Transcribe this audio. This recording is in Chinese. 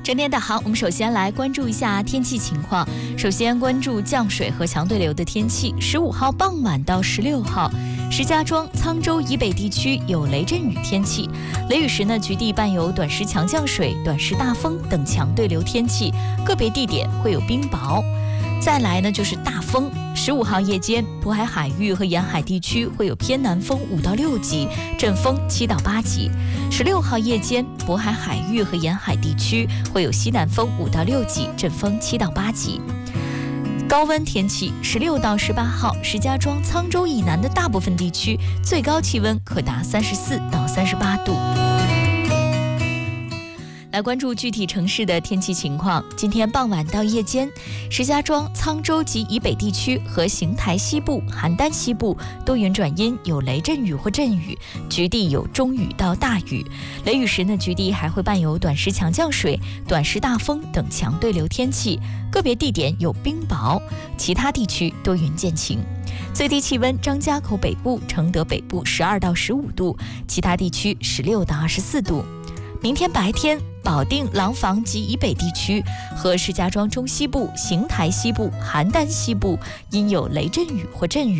整点导航，我们首先来关注一下天气情况。首先关注降水和强对流的天气。15号傍晚到16号，石家庄、沧州以北地区有雷阵雨天气，雷雨时呢，局地伴有短时强降水、短时大风等强对流天气，个别地点会有冰雹。再来呢就是大风，15号夜间，渤海海域和沿海地区会有偏南风5到6级，阵风7到8级。16号夜间，渤海海域和沿海地区会有西南风5到6级，阵风7到8级。高温天气，16到18号，石家庄、沧州以南的大部分地区最高气温可达34到38度。来关注具体城市的天气情况。今天傍晚到夜间，石家庄、沧州及以北地区和邢台西部、邯郸西部多云转阴，有雷阵雨或阵雨，局地有中雨到大雨。雷雨时呢，局地还会伴有短时强降水、短时大风等强对流天气，个别地点有冰雹，其他地区多云见晴。最低气温，张家口北部、承德北部12到15度，其他地区16到24度。明天白天，保定、廊坊及以北地区和石家庄中西部、邢台西部、邯郸西部因有雷阵雨或阵雨，